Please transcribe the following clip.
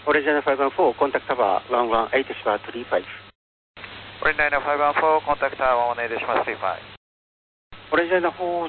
Orange Niner 514, contact tower 118 Decibel 35. Orange Niner 514, contact tower 118 Decibel 35. Orange Niner 4